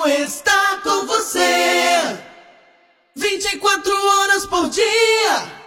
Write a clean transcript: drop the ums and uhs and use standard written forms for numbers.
quero estar com você 24 horas por dia.